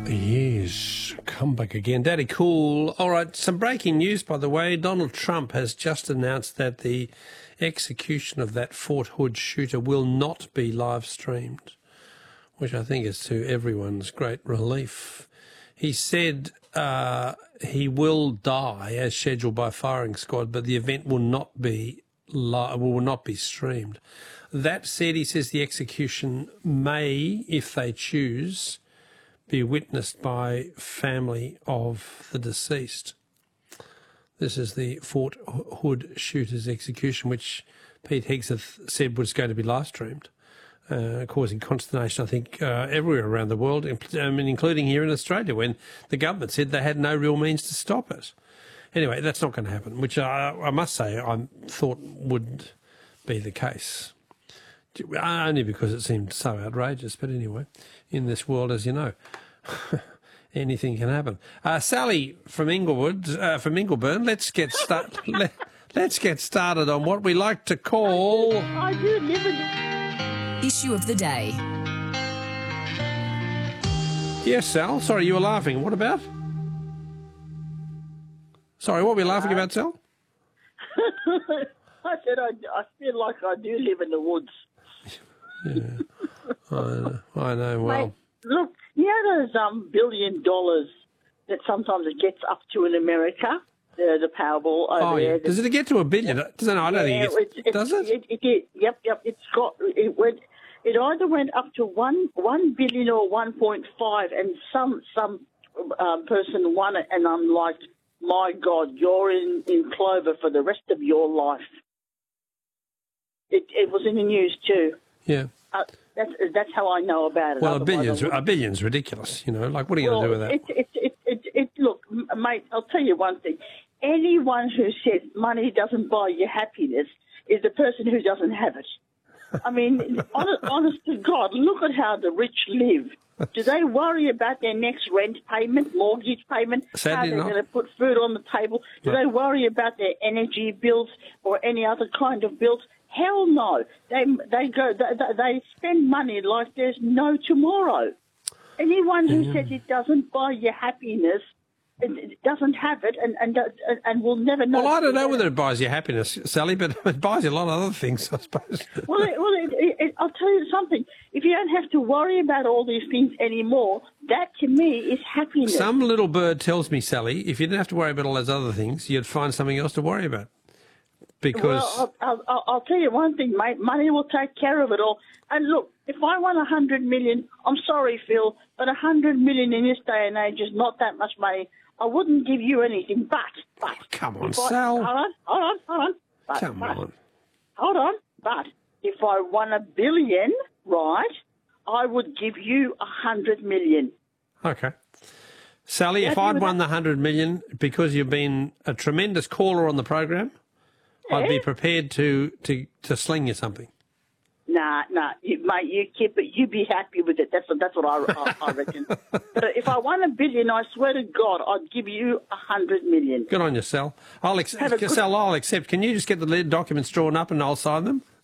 Yes, come back again. Daddy Cool. All right, some breaking news, by the way. Donald Trump has just announced that the execution of that Fort Hood shooter will not be live streamed, which I think is to everyone's great relief. He said he will die as scheduled by firing squad, but the event will not be streamed. That said, he says the execution may, if they choose, be witnessed by family of the deceased. This is the Fort Hood shooter's execution, which Pete Hegseth said was going to be live streamed, causing consternation, I think, everywhere around the world, including here in Australia, when the government said they had no real means to stop it. Anyway, that's not going to happen, which I must say I thought would be the case. Only because it seemed so outrageous. But anyway, in this world, as you know, anything can happen. Sally from Inglewood, from Ingleburn, let's get started on what we like to call... I do live in... Issue of the day. Yes, Sal. Sorry, you were laughing. What about? Sorry, what were we laughing about, Sal? I said I feel like I do live in the woods. Yeah, I know well. Mate, look, you know those $1 billion that sometimes it gets up to in America, the Powerball over there. Yeah. Does it get to $1 billion? I don't think it does it? It did. Yep. It either went up to $1 billion or 1.5, and some person won it, and I'm like, my God, you're in clover for the rest of your life. It was in the news too. Yeah. That's how I know about it. Well, a billion's ridiculous, you know. Like, what are you going to do with that? Look, mate, I'll tell you one thing. Anyone who says money doesn't buy you happiness is the person who doesn't have it. I mean, honest to God, look at how the rich live. Do they worry about their next rent payment, mortgage payment, Sadly how they're going to put food on the table? Do they worry about their energy bills or any other kind of bills? Hell no. They spend money like there's no tomorrow. Anyone who says it doesn't buy you happiness, it doesn't have it and will never know. Well, I don't know whether it buys you happiness, Sally, but it buys you a lot of other things, I suppose. I'll tell you something. If you don't have to worry about all these things anymore, that to me is happiness. Some little bird tells me, Sally, if you didn't have to worry about all those other things, you'd find something else to worry about. Because I'll tell you one thing, mate. Money will take care of it all. And look, if I won 100 million, I'm sorry, Phil, but 100 million in this day and age is not that much money. I wouldn't give you anything, but come on, Sal. Hold on. Hold on. But if I won $1 billion, right, I would give you 100 million. Okay. Sally, if I'd won the 100 million because you've been a tremendous caller on the program, I'd be prepared to sling you something. Nah, mate, you keep it. You be happy with it. That's what I reckon. But if I won $1 billion, I swear to God, I'd give you 100 million. Good on you, Sal. I'll accept. Can you just get the documents drawn up and I'll sign them?